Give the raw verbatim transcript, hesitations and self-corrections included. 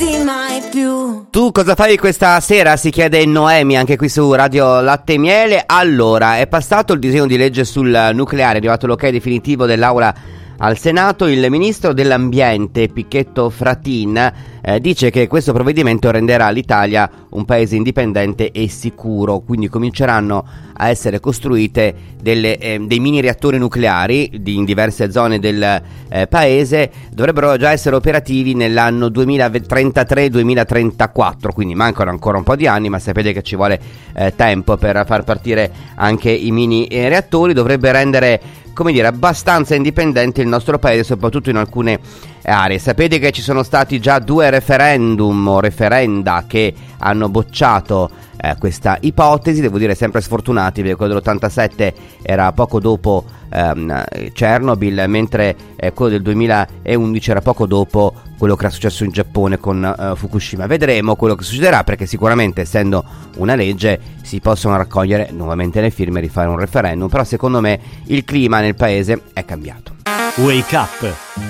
mai più. Tu cosa fai questa sera? Si chiede Noemi anche qui su Radio Latte e Miele. Allora, è passato il disegno di legge sul nucleare, è arrivato l'ok definitivo dell'Aula al Senato. Il ministro dell'ambiente Picchetto Fratin eh, dice che questo provvedimento renderà l'Italia un paese indipendente e sicuro, quindi cominceranno a essere costruite delle, eh, dei mini reattori nucleari di, in diverse zone del eh, paese. Dovrebbero già essere operativi nell'anno duemilatrentatré duemilatrentaquattro, quindi mancano ancora un po' di anni, ma sapete che ci vuole eh, tempo per far partire anche i mini eh, reattori. Dovrebbe rendere, come dire, abbastanza indipendente il nostro paese, soprattutto in alcune aree. Sapete che ci sono stati già due referendum o referenda che hanno bocciato eh, questa ipotesi, devo dire sempre sfortunati, perché quello dell'ottantasette era poco dopo ehm, Chernobyl, mentre eh, quello del duemilaundici era poco dopo quello che era successo in Giappone con eh, Fukushima. Vedremo quello che succederà, perché sicuramente, essendo una legge, si possono raccogliere nuovamente le firme e rifare un referendum, però secondo me il clima nel paese è cambiato. Wake Up